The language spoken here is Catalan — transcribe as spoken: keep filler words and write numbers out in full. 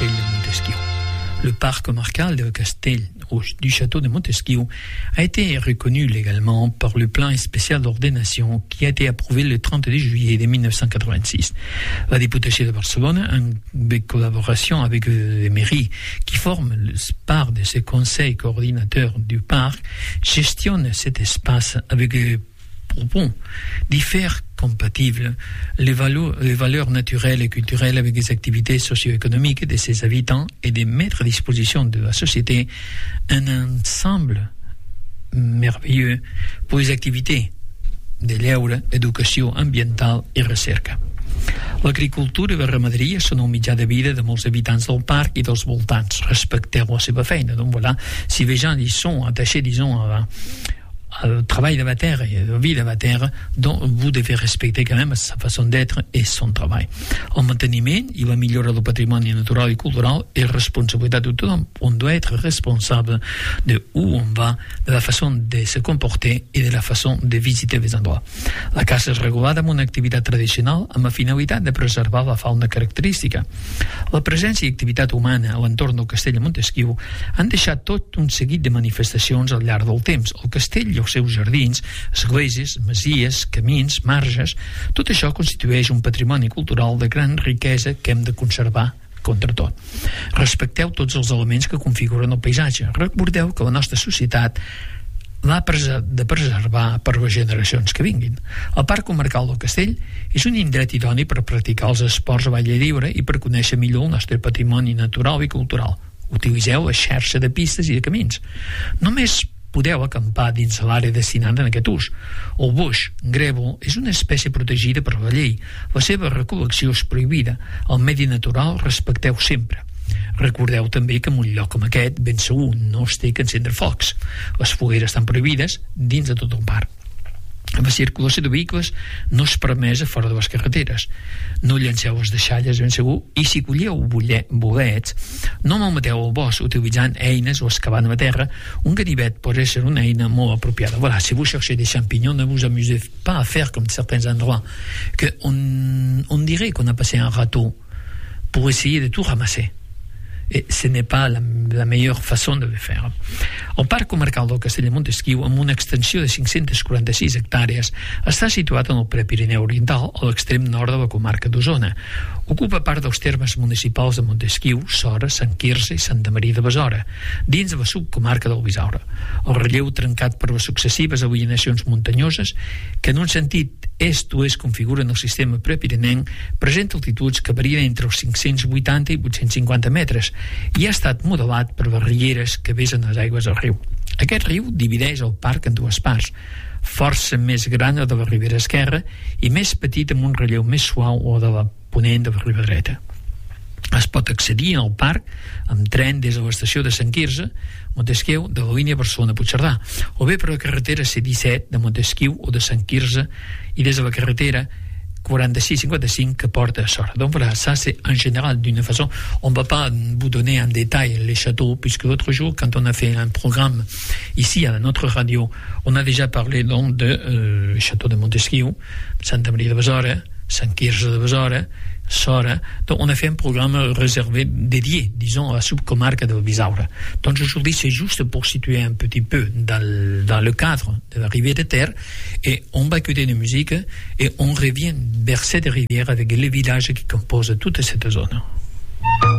Castell de Montesquieu. Le parc commercial de Castell du château de Montesquieu a été reconnu légalement par le plan spécial d'ordination qui a été approuvé le trente-deux juillet de mille neuf cent quatre-vingt-six. La députée de Barcelone, en collaboration avec les mairies qui forment part de ce conseil coordinateur du parc, gestionne cet espace avec pour bon d'y faire compatibles les valeurs, les valeurs naturelles et culturelles avec les activités socio-économiques de ses habitants et de mettre à disposition de la société un ensemble merveilleux pour les activités de lleure, educació ambiental i recerca. L'agricultura i la ramaderia són el mitjà de vida de molts habitants del parc i dels voltants. Respecteu la seva feina. Donc voilà, si les gens ils sont attachés, disons, à le travail de la terre et la vie de la terre, donc vous devez respecter quand même sa façon d'être et son travail. El manteniment i la millora del patrimoni natural i cultural és responsabilitat de tothom. On doit être responsable de où on va, de la façon de se comporter i de la façon de visiter les endroits. La caça és regulada amb una activitat tradicional amb la finalitat de preservar la fauna característica. La presència i activitat humana a l'entorn del castell de Montesquieu han deixat tot un seguit de manifestacions al llarg del temps. El castell i els seus jardins, esglésies, masies, camins, marges, tot això constitueix un patrimoni cultural de gran riquesa que hem de conservar contra tot. Respecteu tots els elements que configuren el paisatge. Recordeu que la nostra societat l'ha de preservar per les generacions que vinguin. El Parc Comarcal del Castell és un indret idoni per practicar els esports a l'aire lliure i per conèixer millor el nostre patrimoni natural i cultural. Utilitzeu la xarxa de pistes i de camins. Només podeu acampar dins l'àrea destinada en aquest ús. El boix, grèvol, és una espècie protegida per la llei. La seva recol·lecció és prohibida. El medi natural respecteu sempre. Recordeu també que en un lloc com aquest, ben segur, no es té que encendre focs. Les fogueres estan prohibides dins de tot el parc. La circulació de vehicles no és permesa fora de les carreteres. No llanceu les deixalles, ben segur, i si colleu bolets, no malmeteu el bosc utilitzant eines o excavant a la terra. Un ganivet pot ser una eina molt apropiada. Voilà, si vous cherchez des champignons, ne vous amusez pas à faire comme certains endroits que on, on dirait qu'on a passé un râteau pour essayer de tout ramasser. Et ce n'est pas la, la meilleure façon de le faire. El Parc Comarcal del Castell de Montesquieu, amb una extensió de cinc-centes quaranta-sis hectàrees, està situat en el Prepirineu Oriental, a l'extrem nord de la comarca d'Osona. Ocupa part dels termes municipals de Montesquiu, Sora, Sant Quirze i Santa Maria de Besora, dins de la subcomarca del Bisaure. El relleu trencat per les successives alineacions muntanyoses, que en un sentit est-oest configuren el sistema prepirinenc, presenta altituds que varien entre els cinc-cents vuitanta i vuit-cents cinquanta metres, i ha estat modelat per les rieres que vesen les aigües del riu. Aquest riu divideix el parc en dues parts, força més gran a de la ribera esquerra i més petit amb un relleu més suau o de la ponent de la riba dreta. Es pot accedir al parc amb tren des de l'estació de Sant Quirze, Montesquieu, de la línia Barcelona-Puigcerdà, o bé per la carretera C disset de Montesquiu o de Sant Quirze i des de la carretera quarante-six cinquante-cinq que porte à Sora. Donc voilà, ça c'est en général d'une façon, on ne va pas vous donner en détail les châteaux, puisque l'autre jour, quand on a fait un programme ici à notre radio, on a déjà parlé donc de euh, château de Montesquieu, Santa Maria de Besora, Sant Quirze de Besora, Sora. Donc on a fait un programme réservé, dédié, disons, à la subcomarque de Bisaure. Donc aujourd'hui, c'est juste pour situer un petit peu dans le, dans le cadre de la rivière de terre, et on va écouter de musique, et on revient vers cette rivière avec les villages qui composent toute cette zone.